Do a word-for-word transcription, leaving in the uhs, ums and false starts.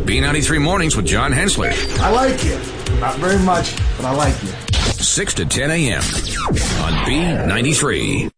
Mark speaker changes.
Speaker 1: B ninety-three Mornings with John Hensley.
Speaker 2: I like you. Not very much, but I like you.
Speaker 1: six to ten a.m. on B ninety-three.